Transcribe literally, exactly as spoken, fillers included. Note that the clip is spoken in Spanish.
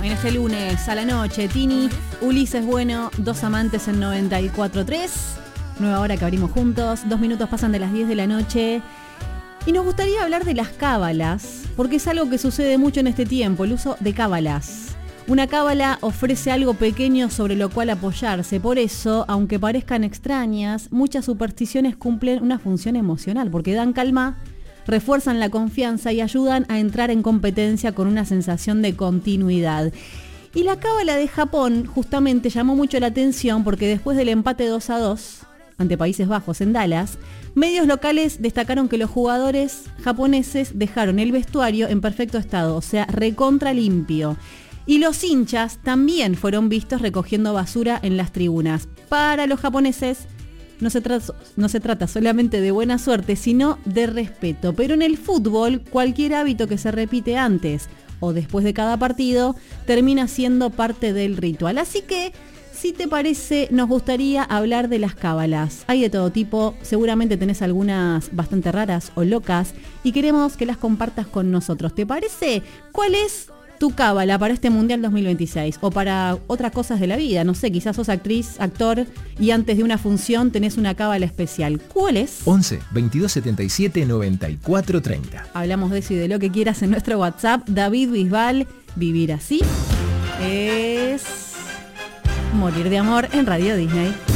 en este lunes a la noche. Tini, Ulises Bueno, dos amantes en noventa y cuatro punto tres. Nueva hora que abrimos juntos. Dos minutos pasan de las diez de la noche. Y nos gustaría hablar de las cábalas, porque es algo que sucede mucho en este tiempo, el uso de cábalas. Una cábala ofrece algo pequeño sobre lo cual apoyarse. Por eso, aunque parezcan extrañas, muchas supersticiones cumplen una función emocional, porque dan calma, refuerzan la confianza y ayudan a entrar en competencia con una sensación de continuidad. Y la cábala de Japón justamente llamó mucho la atención porque después del empate dos a dos ante Países Bajos en Dallas, medios locales destacaron que los jugadores japoneses dejaron el vestuario en perfecto estado, o sea, recontra limpio. Y los hinchas también fueron vistos recogiendo basura en las tribunas. Para los japoneses no se, tra- no se trata solamente de buena suerte, sino de respeto. Pero en el fútbol, cualquier hábito que se repite antes o después de cada partido termina siendo parte del ritual. Así que, si te parece, nos gustaría hablar de las cábalas. Hay de todo tipo, seguramente tenés algunas bastante raras o locas y queremos que las compartas con nosotros. ¿Te parece? ¿Cuál es tu cábala para este Mundial dos mil veintiséis o para otras cosas de la vida? No sé, quizás sos actriz, actor y antes de una función tenés una cábala especial. ¿Cuál es? once, veintidós setenta y siete, noventa y cuatro treinta. Hablamos de eso y de lo que quieras en nuestro WhatsApp. David Bisbal, vivir así es morir de amor en Radio Disney.